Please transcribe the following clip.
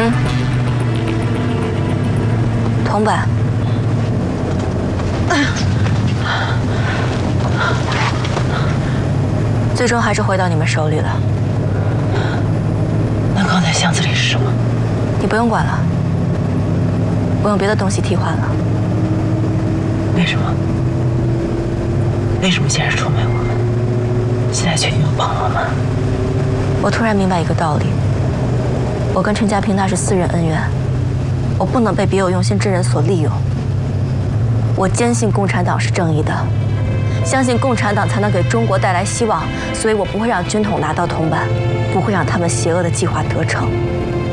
铜板。最终还是回到你们手里了。 那刚才箱子里是什么？ 你不用管了，我用别的东西替换了。 为什么？为什么先是出卖我们，现在却又帮我们？ 我突然明白一个道理：我跟陈家平那是私人恩怨，我不能被别有用心之人所利用。我坚信共产党是正义的，相信共产党才能给中国带来希望，所以我不会让军统拿到铜板，不会让他们邪恶的计划得逞。